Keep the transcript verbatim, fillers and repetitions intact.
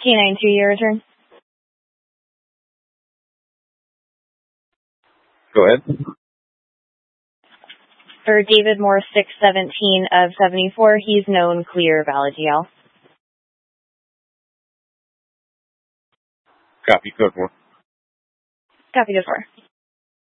K nine two, your return. Go ahead. For David Moore, six seventeen of seventy-four, he's known clear, valid G L. Copy, code four. Copy, code four.